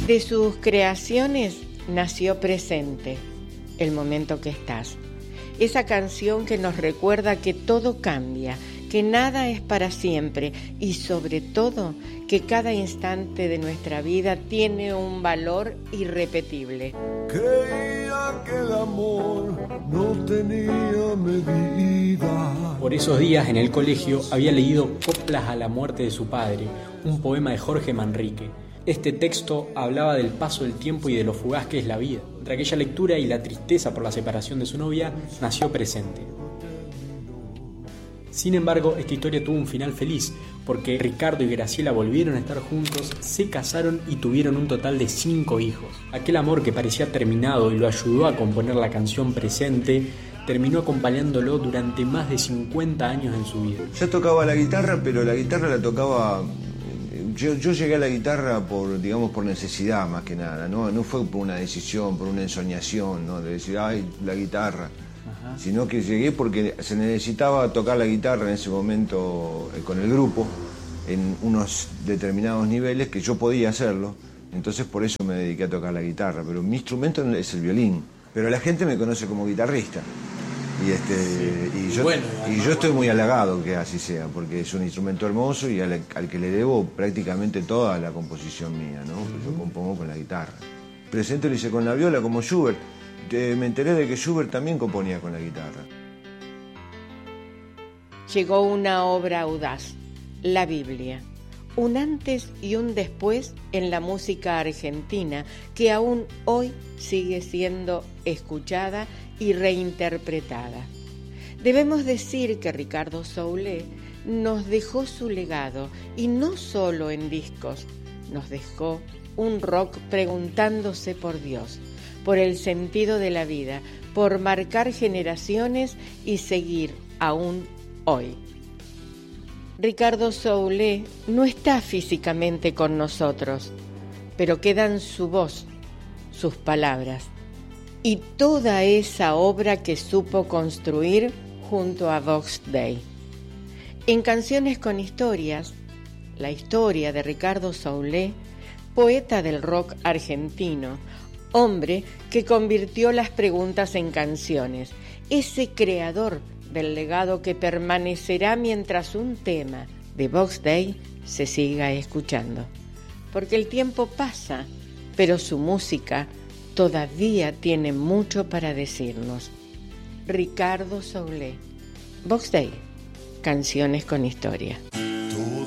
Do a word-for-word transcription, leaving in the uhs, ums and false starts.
De sus creaciones nació Presente, el momento que estás. Esa canción que nos recuerda que todo cambia, que nada es para siempre y sobre todo que cada instante de nuestra vida tiene un valor irrepetible. Creía que el amor no tenía medida. Por esos días en el colegio había leído Coplas a la muerte de su padre, un poema de Jorge Manrique. Este texto hablaba del paso del tiempo y de lo fugaz que es la vida. Entre aquella lectura y la tristeza por la separación de su novia, nació Presente. Sin embargo, esta historia tuvo un final feliz, porque Ricardo y Graciela volvieron a estar juntos, se casaron y tuvieron un total de cinco hijos. Aquel amor que parecía terminado y lo ayudó a componer la canción Presente, terminó acompañándolo durante más de cincuenta años en su vida. Yo tocaba la guitarra, pero la guitarra la tocaba... Yo, yo llegué a la guitarra por, digamos, por necesidad más que nada, ¿no? No fue por una decisión, por una ensoñación, ¿no? De decir, ay, la guitarra. Ajá. Sino que llegué porque se necesitaba tocar la guitarra en ese momento eh, con el grupo, en unos determinados niveles que yo podía hacerlo. Entonces por eso me dediqué a tocar la guitarra, pero mi instrumento es el violín. Pero la gente me conoce como guitarrista. Y, este, sí. y, yo, bueno, y yo estoy muy halagado que así sea, porque es un instrumento hermoso y al, al que le debo prácticamente toda la composición mía, ¿no? Uh-huh. Yo compongo con la guitarra. Presente lo hice con la viola, como Schubert. Eh, me enteré de que Schubert también componía con la guitarra. Llegó una obra audaz, la Biblia. Un antes y un después en la música argentina, que aún hoy sigue siendo escuchada y reinterpretada. Debemos decir que Ricardo Soule nos dejó su legado, y no solo en discos, nos dejó un rock preguntándose por Dios, por el sentido de la vida, por marcar generaciones y seguir aún hoy. Ricardo Soule no está físicamente con nosotros, pero quedan su voz, sus palabras y toda esa obra que supo construir junto a Box Day. En Canciones con Historias, la historia de Ricardo Soule, poeta del rock argentino, hombre que convirtió las preguntas en canciones, ese creador del legado que permanecerá mientras un tema de Box Day se siga escuchando. Porque el tiempo pasa, pero su música todavía tiene mucho para decirnos. Ricardo Soule, Box Day, Canciones con Historia.